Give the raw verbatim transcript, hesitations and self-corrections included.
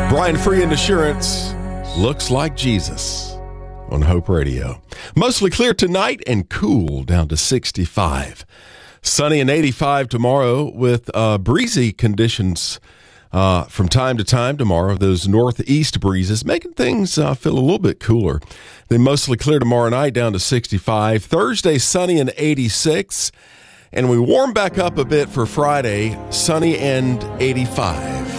Brian Free and Assurance, Looks Like Jesus on Hope Radio. Mostly clear tonight and cool down to sixty-five. Sunny and eighty-five tomorrow with uh, breezy conditions uh, from time to time tomorrow. Those northeast breezes making things uh, feel a little bit cooler. Then mostly clear tomorrow night down to sixty-five. Thursday, sunny and eighty-six. And we warm back up a bit for Friday, sunny and eighty-five.